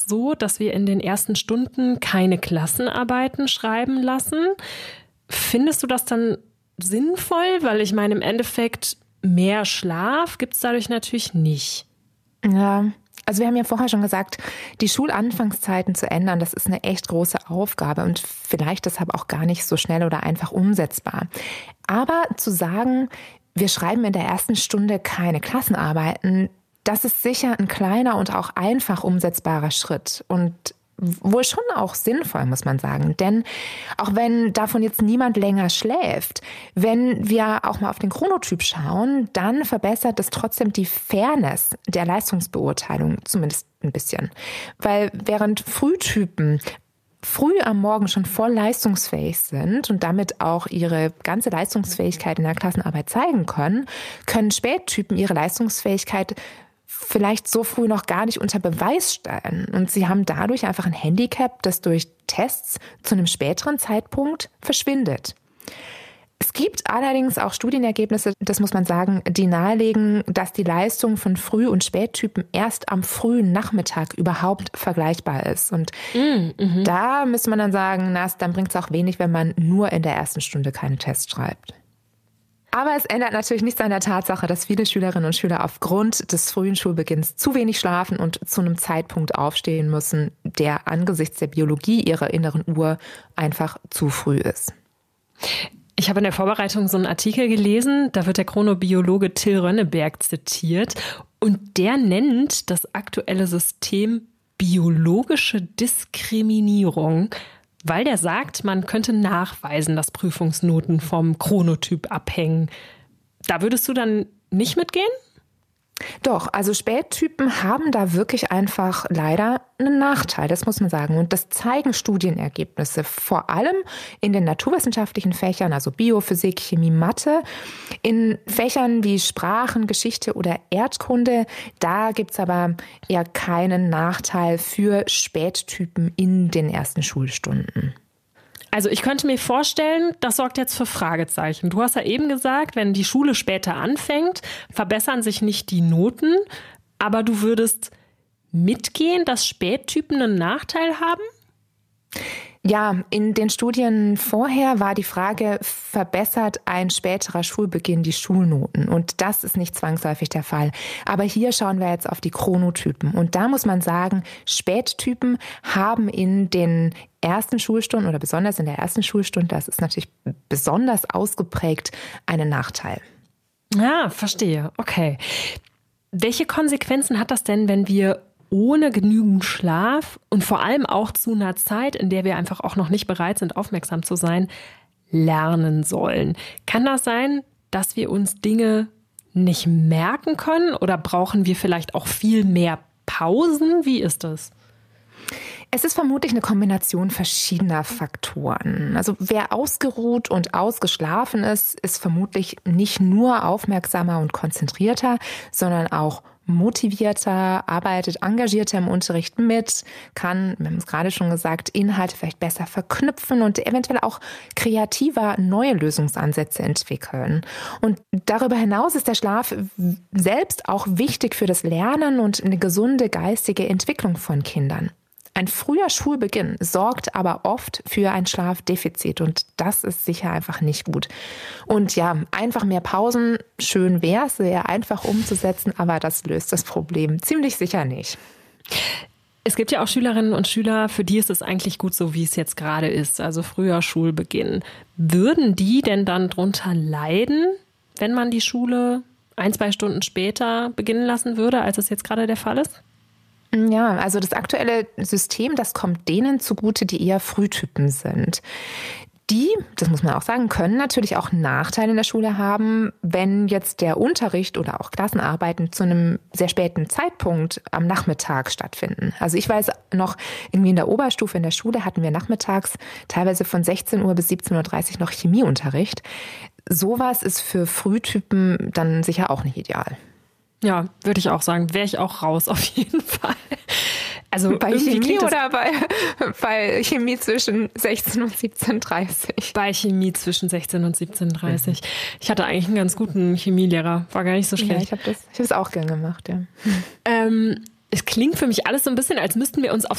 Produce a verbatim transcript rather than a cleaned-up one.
so, dass wir in den ersten Stunden keine Klassenarbeiten schreiben lassen. Findest du das dann sinnvoll? Weil ich meine, im Endeffekt mehr Schlaf gibt es dadurch natürlich nicht. Ja, also wir haben ja vorher schon gesagt, die Schulanfangszeiten zu ändern, das ist eine echt große Aufgabe und vielleicht deshalb auch gar nicht so schnell oder einfach umsetzbar. Aber zu sagen, wir schreiben in der ersten Stunde keine Klassenarbeiten, das ist sicher ein kleiner und auch einfach umsetzbarer Schritt und wohl schon auch sinnvoll, muss man sagen. Denn auch wenn davon jetzt niemand länger schläft, wenn wir auch mal auf den Chronotyp schauen, dann verbessert es trotzdem die Fairness der Leistungsbeurteilung zumindest ein bisschen. Weil während Frühtypen früh am Morgen schon voll leistungsfähig sind und damit auch ihre ganze Leistungsfähigkeit in der Klassenarbeit zeigen können, können Spättypen ihre Leistungsfähigkeit vielleicht so früh noch gar nicht unter Beweis stellen. Und sie haben dadurch einfach ein Handicap, das durch Tests zu einem späteren Zeitpunkt verschwindet. Es gibt allerdings auch Studienergebnisse, das muss man sagen, die nahelegen, dass die Leistung von Früh- und Spättypen erst am frühen Nachmittag überhaupt vergleichbar ist. Und mm, da müsste man dann sagen, na, dann bringt es auch wenig, wenn man nur in der ersten Stunde keine Tests schreibt. Aber es ändert natürlich nichts an der Tatsache, dass viele Schülerinnen und Schüler aufgrund des frühen Schulbeginns zu wenig schlafen und zu einem Zeitpunkt aufstehen müssen, der angesichts der Biologie ihrer inneren Uhr einfach zu früh ist. Ich habe in der Vorbereitung so einen Artikel gelesen, da wird der Chronobiologe Till Rönneberg zitiert und der nennt das aktuelle System biologische Diskriminierung, weil der sagt, man könnte nachweisen, dass Prüfungsnoten vom Chronotyp abhängen. Da würdest du dann nicht mitgehen? Doch, also Spättypen haben da wirklich einfach leider einen Nachteil, das muss man sagen. Und das zeigen Studienergebnisse, vor allem in den naturwissenschaftlichen Fächern, also Bio, Physik, Chemie, Mathe. In Fächern wie Sprachen, Geschichte oder Erdkunde, da gibt es aber eher keinen Nachteil für Spättypen in den ersten Schulstunden. Also ich könnte mir vorstellen, das sorgt jetzt für Fragezeichen. Du hast ja eben gesagt, wenn die Schule später anfängt, verbessern sich nicht die Noten, aber du würdest mitgehen, dass Spättypen einen Nachteil haben? Ja, in den Studien vorher war die Frage, verbessert ein späterer Schulbeginn die Schulnoten? Und das ist nicht zwangsläufig der Fall. Aber hier schauen wir jetzt auf die Chronotypen. Und da muss man sagen, Spättypen haben in den ersten Schulstunden oder besonders in der ersten Schulstunde, das ist natürlich besonders ausgeprägt, einen Nachteil. Ah, verstehe. Okay. Welche Konsequenzen hat das denn, wenn wir ohne genügend Schlaf und vor allem auch zu einer Zeit, in der wir einfach auch noch nicht bereit sind, aufmerksam zu sein, lernen sollen? Kann das sein, dass wir uns Dinge nicht merken können oder brauchen wir vielleicht auch viel mehr Pausen? Wie ist das? Es ist vermutlich eine Kombination verschiedener Faktoren. Also wer ausgeruht und ausgeschlafen ist, ist vermutlich nicht nur aufmerksamer und konzentrierter, sondern auch motivierter, arbeitet engagierter im Unterricht mit, kann, wir haben es gerade schon gesagt, Inhalte vielleicht besser verknüpfen und eventuell auch kreativer neue Lösungsansätze entwickeln. Und darüber hinaus ist der Schlaf selbst auch wichtig für das Lernen und eine gesunde geistige Entwicklung von Kindern. Ein früher Schulbeginn sorgt aber oft für ein Schlafdefizit und das ist sicher einfach nicht gut. Und ja, einfach mehr Pausen, schön wäre es, sehr einfach umzusetzen, aber das löst das Problem ziemlich sicher nicht. Es gibt ja auch Schülerinnen und Schüler, für die ist es eigentlich gut so, wie es jetzt gerade ist, also früher Schulbeginn. Würden die denn dann drunter leiden, wenn man die Schule ein, zwei Stunden später beginnen lassen würde, als es jetzt gerade der Fall ist? Ja, also das aktuelle System, das kommt denen zugute, die eher Frühtypen sind. Die, das muss man auch sagen, können natürlich auch Nachteile in der Schule haben, wenn jetzt der Unterricht oder auch Klassenarbeiten zu einem sehr späten Zeitpunkt am Nachmittag stattfinden. Also ich weiß noch, irgendwie in der Oberstufe in der Schule hatten wir nachmittags teilweise von sechzehn Uhr bis siebzehn Uhr dreißig noch Chemieunterricht. Sowas ist für Frühtypen dann sicher auch nicht ideal. Ja, würde ich auch sagen. Wäre ich auch raus, auf jeden Fall. Also bei Chemie oder bei, bei Chemie zwischen sechzehn und siebzehn Uhr dreißig? Bei Chemie zwischen sechzehn und siebzehn Uhr dreißig. Mhm. Ich hatte eigentlich einen ganz guten Chemielehrer. War gar nicht so schlecht. Ja, ich habe das, ich habe es auch gern gemacht, ja. Ähm, es klingt für mich alles so ein bisschen, als müssten wir uns auf